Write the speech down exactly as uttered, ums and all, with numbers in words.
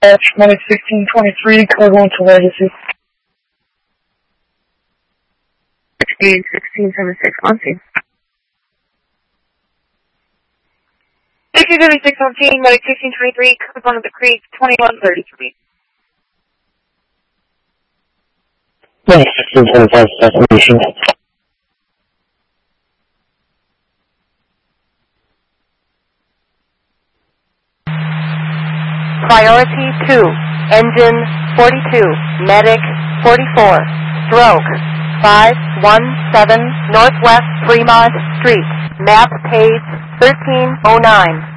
Money sixteen twenty-three, code one to Legacy. sixteen, sixteen seventy-six, on scene. sixteen seventy-six on scene, Medic sixteen twenty-three, code one of the Creek, twenty-one thirty-three. Money sixteen twenty-five, destination. Priority two, engine forty-two, medic forty-four, stroke five one seven Northwest Fremont Street, map page thirteen oh nine.